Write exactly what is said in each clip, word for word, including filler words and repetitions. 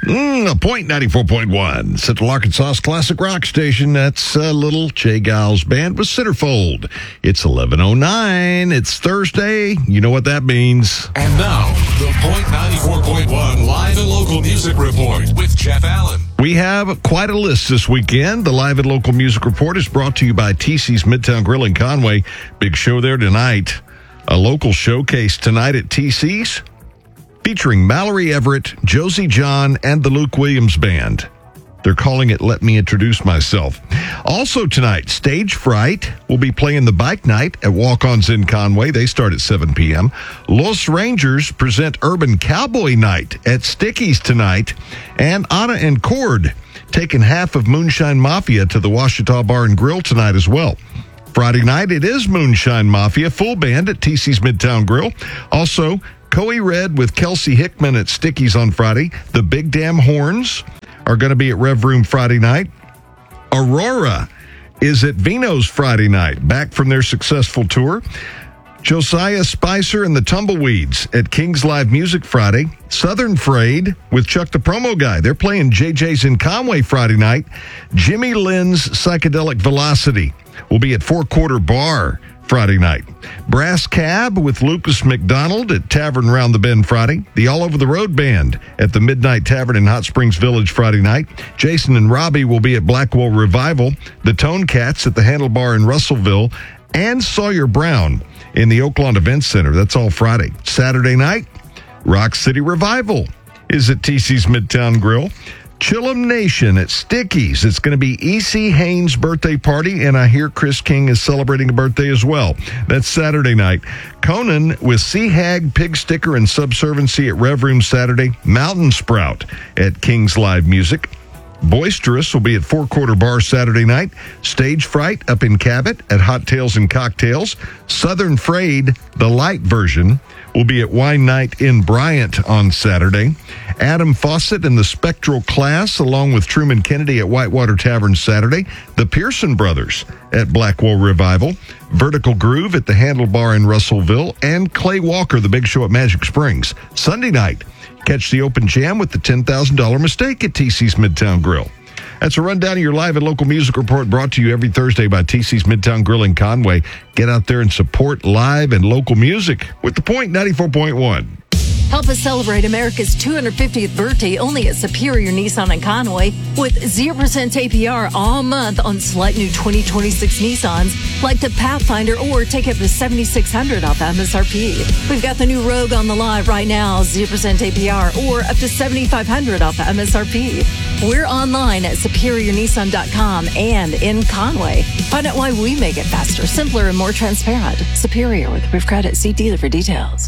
Mm, a point ninety-four point one. Central Arkansas's classic rock station. That's uh, Little Jay Giles Band with Centerfold. It's eleven oh nine. It's Thursday. You know what that means. And now, the Point ninety-four point one Live and Local Music Report with Jeff Allen. We have quite a list this weekend. The Live and Local Music Report is brought to you by T C's Midtown Grill in Conway. Big show there tonight. A local showcase tonight at T C's, featuring Mallory Everett, Josie John, and the Luke Williams Band. They're calling it Let Me Introduce Myself. Also tonight, Stage Fright will be playing the Bike Night at Walk-Ons in Conway. They start at seven p.m. Los Rangers present Urban Cowboy Night at Sticky's tonight. And Anna and Cord taking half of Moonshine Mafia to the Washita Bar and Grill tonight as well. Friday night, it is Moonshine Mafia, full band at T C's Midtown Grill. Also, Coey Red with Kelsey Hickman at Sticky's on Friday. The Big Damn Horns are going to be at Rev Room Friday night. Aurora is at Vino's Friday night, back from their successful tour. Josiah Spicer and the Tumbleweeds at King's Live Music Friday. Southern Frayed with Chuck the Promo Guy. They're playing J J's in Conway Friday night. Jimmy Lynn's Psychedelic Velocity will be at Four Quarter Bar Friday night. Brass Cab with Lucas McDonald at Tavern Round the Bend Friday. The All Over the Road Band at the Midnight Tavern in Hot Springs Village Friday night. Jason and Robbie will be at Blackwell Revival. The Tone Cats at the Handlebar in Russellville. And Sawyer Brown in the Oaklawn Events Center. That's all Friday. Saturday night, Rock City Revival is at T C's Midtown Grill. Chillum Nation at Sticky's. It's going to be E C. Haynes' birthday party, and I hear Chris King is celebrating a birthday as well. That's Saturday night. Conan with Sea Hag, Pig Sticker, and Subservancy at Rev Room Saturday. Mountain Sprout at King's Live Music. Boisterous will be at Four Quarter Bar Saturday night. Stage Fright up in Cabot at Hot Tales and Cocktails. Southern Frayed, the light version, will be at Wine Night in Bryant on Saturday. Adam Fawcett and the Spectral Class, along with Truman Kennedy at Whitewater Tavern Saturday. The Pearson Brothers at Blackwell Revival. Vertical Groove at the Handlebar in Russellville. And Clay Walker, the Big Show at Magic Springs. Sunday night, catch the open jam with the ten thousand dollars Mistake at T C's Midtown Grill. That's a rundown of your live and local music report brought to you every Thursday by T C's Midtown Grill in Conway. Get out there and support live and local music with the Point ninety-four point one. Help us celebrate America's two hundred fiftieth birthday only at Superior Nissan in Conway with zero percent A P R all month on select new twenty twenty-six Nissans like the Pathfinder, or take up to seven thousand six hundred dollars off M S R P. We've got the new Rogue on the lot right now, zero percent A P R or up to seven thousand five hundred dollars off M S R P. We're online at superior nissan dot com and in Conway. Find out why we make it faster, simpler, and more transparent. Superior with Proof Credit. See dealer for details.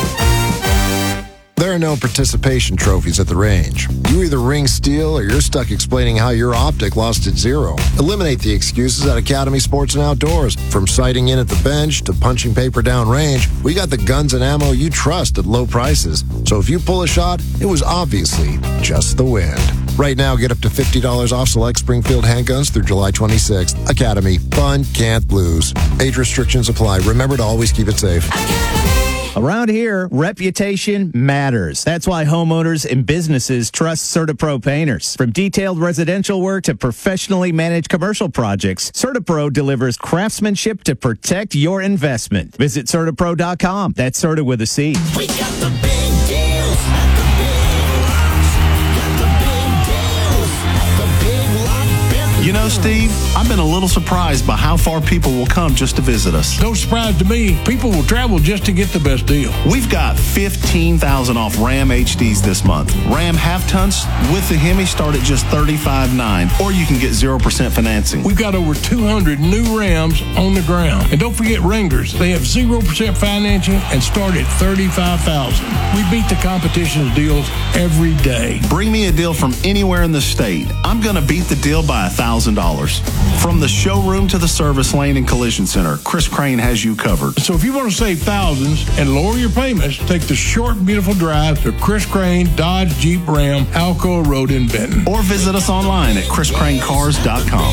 There are no participation trophies at the range. You either ring steel or you're stuck explaining how your optic lost its zero. Eliminate the excuses at Academy Sports and Outdoors. From sighting in at the bench to punching paper down range, we got the guns and ammo you trust at low prices. So if you pull a shot, it was obviously just the wind. Right now, get up to fifty dollars off select Springfield handguns through July twenty-sixth. Academy. Fun can't lose. Age restrictions apply. Remember to always keep it safe. Around here, reputation matters. That's why homeowners and businesses trust CertaPro painters. From detailed residential work to professionally managed commercial projects, CertaPro delivers craftsmanship to protect your investment. Visit Certa Pro dot com. That's Certa with a C. We got the big deals at the big lots. Got the big deals at the big lot Benton. You know, Steve, I've been a little surprised by how far people will come just to visit us. No surprise to me. People will travel just to get the best deal. We've got fifteen thousand off Ram H Ds this month. Ram half-tons with the Hemi start at just thirty-five nine, or you can get zero percent financing. We've got over two hundred new Rams on the ground. And don't forget Wranglers. They have zero percent financing and start at thirty-five thousand dollars. We beat the competition's deals every day. Bring me a deal from anywhere in the state. I'm going to beat the deal by one thousand dollars. From the showroom to the service lane and collision center, Chris Crane has you covered. So if you want to save thousands and lower your payments, take the short, beautiful drive to Chris Crane Dodge Jeep Ram Alcoa Road in Benton. Or visit us online at chris crane cars dot com.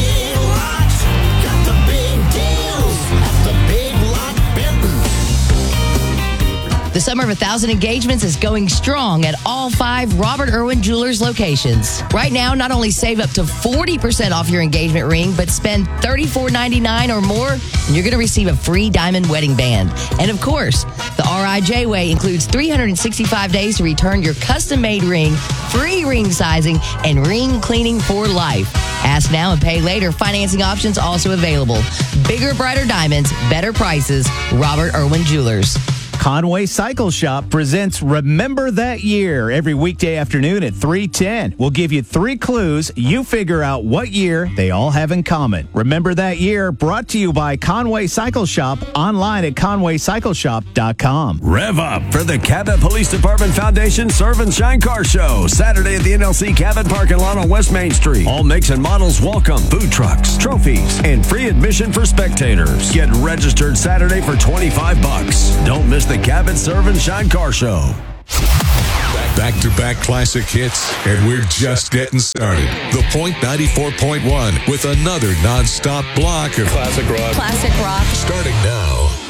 The Summer of a Thousand Engagements is going strong at all five Robert Irwin Jewelers locations. Right now, not only save up to forty percent off your engagement ring, but spend thirty-four ninety-nine or more, and you're going to receive a free diamond wedding band. And of course, the R I J Way includes three hundred sixty-five days to return your custom-made ring, free ring sizing, and ring cleaning for life. Ask now and pay later. Financing options also available. Bigger, brighter diamonds, better prices. Robert Irwin Jewelers. Conway Cycle Shop presents Remember That Year every weekday afternoon at three ten. We'll give you three clues. You figure out what year they all have in common. Remember That Year, brought to you by Conway Cycle Shop, online at conway cycle shop dot com. Rev up for the Cabot Police Department Foundation Serve and Shine Car Show, Saturday at the N L C Cabot parking lot on West Main Street. All makes and models welcome, food trucks, trophies, and free admission for spectators. Get registered Saturday for twenty-five bucks. Don't miss the Cabot Serve and Shine Car Show. Back-to-back classic hits, and we're just getting started. The Point ninety-four point one with another non-stop block of classic rock. Classic rock. Starting now.